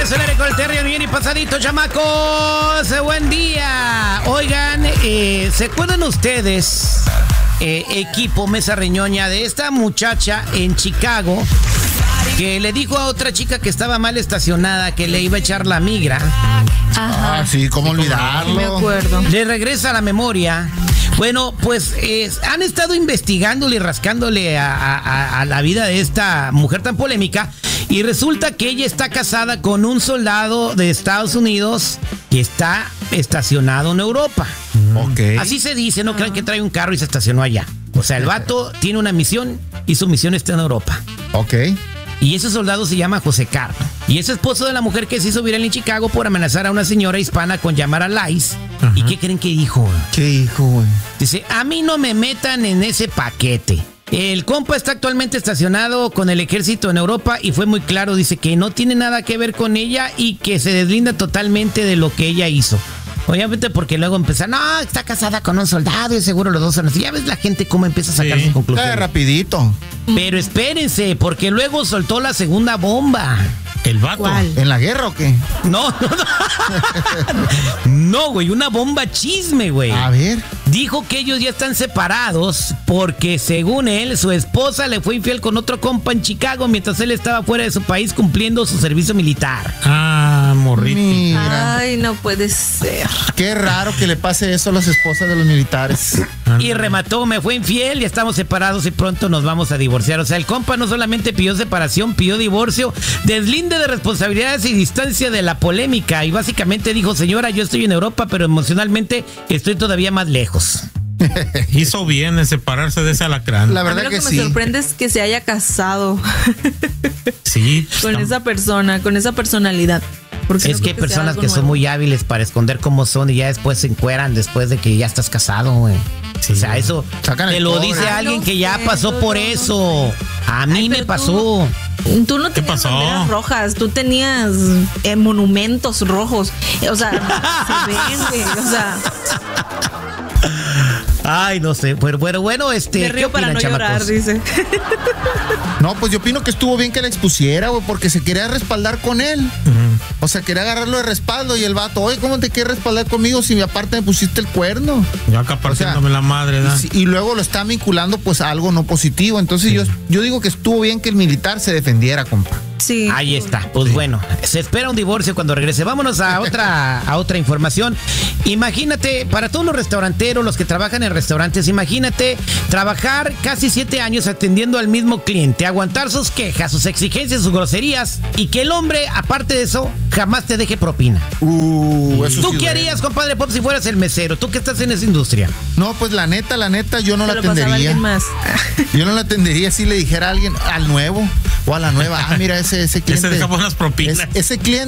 regreso al aire con el Terry bien y pasadito, chamacos. Buen día. Oigan, ¿se acuerdan ustedes, equipo Mesa Reñoña, de esta muchacha en Chicago que le dijo a otra chica que estaba mal estacionada que le iba a echar la migra? Ajá. Ah, sí, ¿cómo olvidarlo? Me acuerdo. Le regresa a la memoria. Bueno, pues han estado investigándole y rascándole a la vida de esta mujer tan polémica, y resulta que ella está casada con un soldado de Estados Unidos que está estacionado en Europa. Ok. Así se dice, no crean que trae un carro y se estacionó allá. O sea, el vato tiene una misión y su misión está en Europa. Ok. Y ese soldado se llama José Carlos. Y es esposo de la mujer que se hizo viral en Chicago por amenazar a una señora hispana con llamar a ICE. Ajá. ¿Y qué creen que dijo? ¿Qué dijo, güey? Dice, a mí no me metan en ese paquete. El compa está actualmente estacionado con el ejército en Europa y fue muy claro, dice que no tiene nada que ver con ella y que se deslinda totalmente de lo que ella hizo. Obviamente porque luego empieza, no, está casada con un soldado y seguro los dos son así. Ya ves la gente cómo empieza a sacar sus conclusiones. Rapidito. Pero espérense, porque luego soltó la segunda bomba. ¿El vato? ¿Cuál? ¿En la guerra o qué? No. No, güey, una bomba chisme, güey. A ver. Dijo que ellos ya están separados porque, según él, su esposa le fue infiel con otro compa en Chicago mientras él estaba fuera de su país cumpliendo su servicio militar. Ah, morrito. Mira. Ay, no puede ser. Qué raro que le pase eso a las esposas de los militares. Y remató, me fue infiel, ya estamos separados y pronto nos vamos a divorciar. O sea, el compa no solamente pidió separación, pidió divorcio, deslinde de responsabilidades y distancia de la polémica. Y básicamente dijo, señora, yo estoy en Europa, pero emocionalmente estoy todavía más lejos. Hizo bien en separarse de ese alacrán. La A mí verdad lo que que sí. me sorprende es que se haya casado Sí. con esa persona, con esa personalidad. Porque Es no que hay creo sea personas algo que son nuevo. muy hábiles para esconder cómo son y ya después se encueran después de que ya estás casado, güey. Sí. O sea, eso Sacan te el lo cobre. dice alguien que ya sé, pasó por eso. A mí me pero pasó. Tú no ¿Qué tenías pasó? banderas rojas, tú tenías monumentos rojos. O sea, se ven, güey. O sea, Ay, no sé. Bueno, me ¿qué río para opinan, no llorar, chamacos? dice. No, pues yo opino que estuvo bien que la expusiera, güey, porque se quería respaldar con él. O sea, quería agarrarlo de respaldo y el vato, oye, ¿cómo te quieres respaldar conmigo si aparte me pusiste el cuerno? Yo acá partiéndome la madre, ¿no? Y luego lo está vinculando pues a algo no positivo. Entonces yo digo que estuvo bien que el militar se defendiera, compa. Sí. Ahí está. Pues bueno, se espera un divorcio cuando regrese. Vámonos a otra información. Imagínate, para todos los restauranteros, los que trabajan en restaurantes, imagínate trabajar casi 7 años atendiendo al mismo cliente, aguantar sus quejas, sus exigencias, sus groserías, y que el hombre, aparte de eso, jamás te deje propina. Eso ¿Tú sí qué duele. harías, compadre Pop, si fueras el mesero? Tú que estás en esa industria. No, pues la neta, yo no Se la lo pasaba a atendería. alguien más. Yo no la atendería si le dijera a alguien, al nuevo o a la nueva, mira ese cliente. Ese deja buenas propinas. Ese cliente